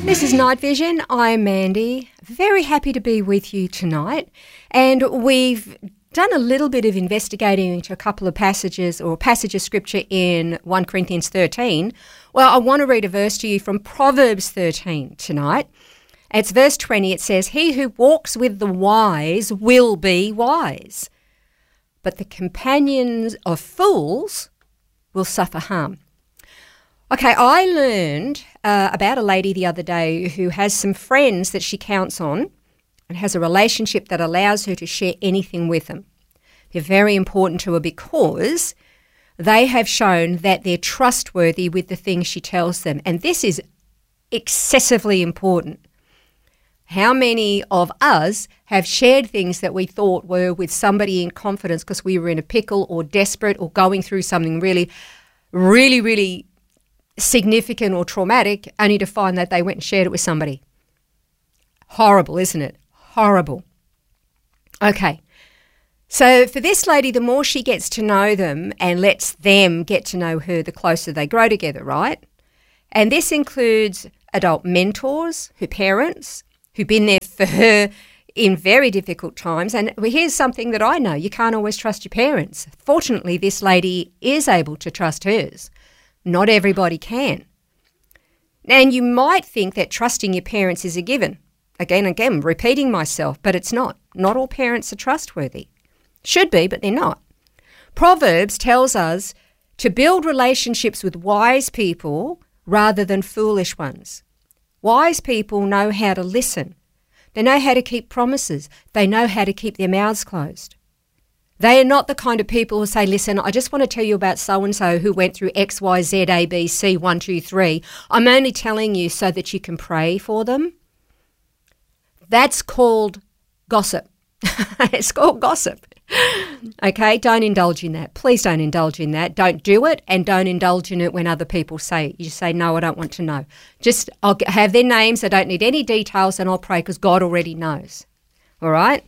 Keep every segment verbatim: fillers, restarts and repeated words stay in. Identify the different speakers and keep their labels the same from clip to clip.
Speaker 1: This is Night Vision. I'm Mandy. Very happy to be with you tonight. And we've done a little bit of investigating into a couple of passages or passage of scripture in First Corinthians thirteen. Well, I want to read a verse to you from Proverbs thirteen tonight. It's verse twenty. It says, "He who walks with the wise will be wise, but the companions of fools will suffer harm." Okay, I learned uh, about a lady the other day who has some friends that she counts on and has a relationship that allows her to share anything with them. They're very important to her because they have shown that they're trustworthy with the things she tells them. And this is excessively important. How many of us have shared things that we thought were with somebody in confidence because we were in a pickle or desperate or going through something really, really, really significant or traumatic, only to find that they went and shared it with somebody? Horrible, isn't it? Horrible. Okay. So for this lady, the more she gets to know them and lets them get to know her, the closer they grow together, right? And this includes adult mentors, her parents, who've been there for her in very difficult times. And here's something that I know. You can't always trust your parents. Fortunately, this lady is able to trust hers. Not everybody can. And you might think that trusting your parents is a given. Again, again, repeating myself, but it's not. Not all parents are trustworthy. Should be, but they're not. Proverbs tells us to build relationships with wise people rather than foolish ones. Wise people know how to listen. They know how to keep promises. They know how to keep their mouths closed. They are not the kind of people who say, listen, I just want to tell you about so-and-so who went through X, Y, Z, A, B, C, one, two, three. I'm only telling you so that you can pray for them. That's called gossip. It's called gossip. Okay, don't indulge in that. Please don't indulge in that. Don't do it, and don't indulge in it when other people say it. You say, no, I don't want to know. Just I'll have their names. I don't need any details, and I'll pray because God already knows. All right?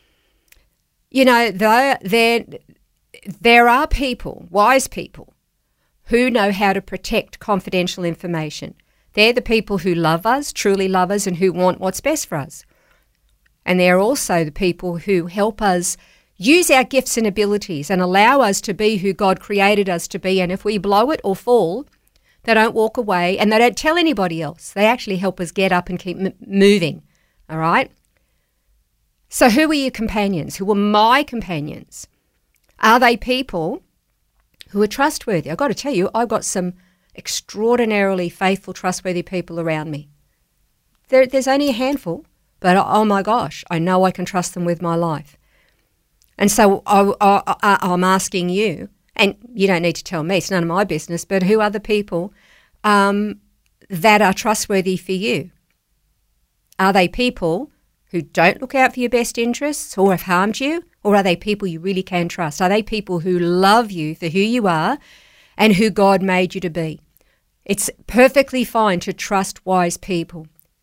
Speaker 1: You know, there, there, there are people, wise people, who know how to protect confidential information. They're the people who love us, truly love us, and who want what's best for us. And they're also the people who help us use our gifts and abilities and allow us to be who God created us to be. And if we blow it or fall, they don't walk away and they don't tell anybody else. They actually help us get up and keep m- moving, all right? So who are your companions? Who are my companions? Are they people who are trustworthy? I've got to tell you, I've got some extraordinarily faithful, trustworthy people around me. There, there's only a handful, but oh my gosh, I know I can trust them with my life. And so I, I, I'm asking you, and you don't need to tell me, it's none of my business, but who are the people um, that are trustworthy for you? Are they people who don't look out for your best interests or have harmed you? Or are they people you really can trust? Are they people who love you for who you are and who God made you to be? It's perfectly fine to trust wise people,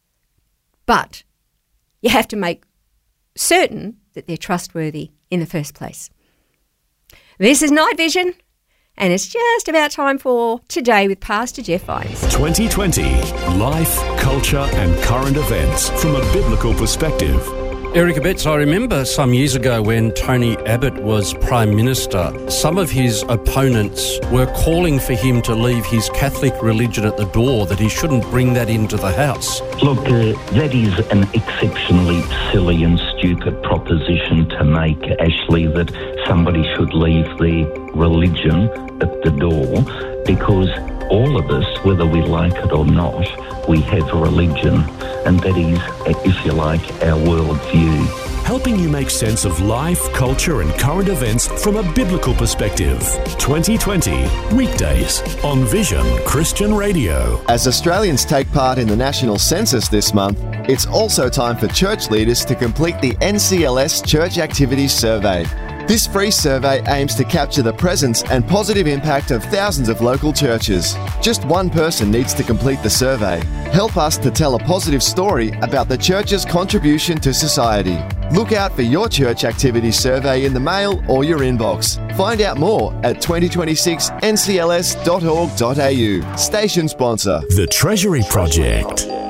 Speaker 1: but you have to make certain that they're trustworthy in the first place. This is Night Vision, and it's just about time for Today with Pastor Jeff Vines.
Speaker 2: twenty twenty, life, culture and current events from a biblical perspective.
Speaker 3: Erica Betts, I remember some years ago when Tony Abbott was Prime Minister, some of his opponents were calling for him to leave his Catholic religion at the door, that he shouldn't bring that into the House.
Speaker 4: Look, uh, that is an exceptionally silly and stupid proposition to make, Ashley, that somebody should leave their religion at the door, because all of us, whether we like it or not, we have a religion, and that is, if you like, our worldview.
Speaker 2: Helping you make sense of life, culture and current events from a biblical perspective. twenty twenty, weekdays on Vision Christian Radio.
Speaker 5: As Australians take part in the national census this month, it's also time for church leaders to complete the N C L S Church Activities Survey. This free survey aims to capture the presence and positive impact of thousands of local churches. Just one person needs to complete the survey. Help us to tell a positive story about the church's contribution to society. Look out for your church activity survey in the mail or your inbox. Find out more at twenty twenty-six N C L S dot org dot A U. Station sponsor.
Speaker 2: The Treasury Project.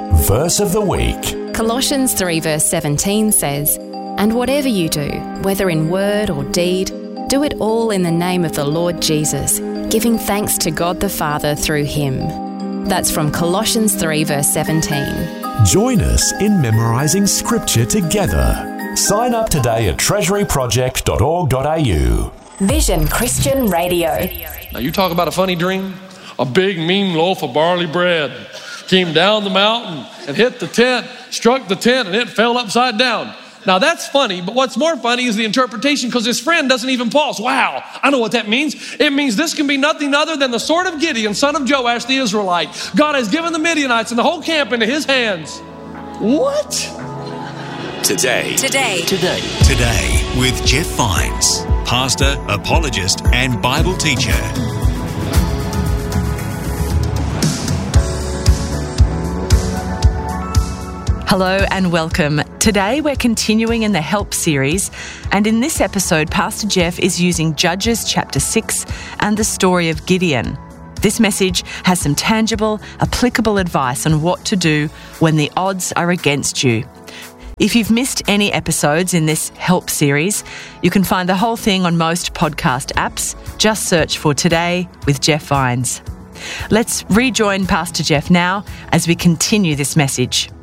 Speaker 2: Verse of the Week.
Speaker 6: Colossians three verse seventeen says, "And whatever you do, whether in word or deed, do it all in the name of the Lord Jesus, giving thanks to God the Father through him." That's from Colossians three verse seventeen.
Speaker 2: Join us in memorising Scripture together. Sign up today at treasury project dot org dot a u.
Speaker 6: Vision Christian Radio.
Speaker 7: Now you talk about a funny dream. A big mean loaf of barley bread came down the mountain and hit the tent, struck the tent, and it fell upside down. Now that's funny, but what's more funny is the interpretation, because his friend doesn't even pause. Wow, I know what that means. It means this can be nothing other than the sword of Gideon, son of Joash the Israelite. God has given the Midianites and the whole camp into his hands. What?
Speaker 8: Today.
Speaker 6: Today.
Speaker 8: Today.
Speaker 9: Today with Jeff Vines, pastor, apologist, and Bible teacher.
Speaker 10: Hello and welcome. Today we're continuing in the Help series, and in this episode, Pastor Jeff is using Judges chapter six and the story of Gideon. This message has some tangible, applicable advice on what to do when the odds are against you. If you've missed any episodes in this Help series, you can find the whole thing on most podcast apps. Just search for Today with Jeff Vines. Let's rejoin Pastor Jeff now as we continue this message.